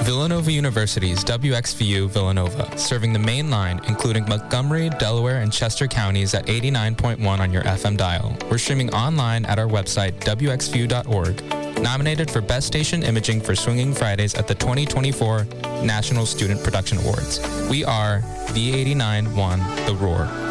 Villanova University's WXVU Villanova, serving the main line, including Montgomery, Delaware, and Chester counties at 89.1 on your FM dial. We're streaming online at our website, wxvu.org. Nominated for Best Station Imaging for Swinging Fridays at the 2024 National Student Production Awards. We are V89.1 The Roar.